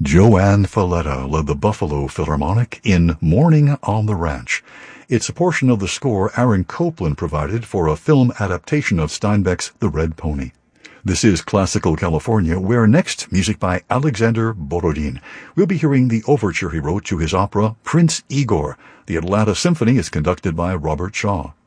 Joanne Falletta led the Buffalo Philharmonic in Morning on the Ranch. It's a portion of the score Aaron Copland provided for a film adaptation of Steinbeck's The Red Pony. This is Classical California, where next, music by Alexander Borodin. We'll be hearing the overture he wrote to his opera Prince Igor. The Atlanta Symphony is conducted by Robert Shaw.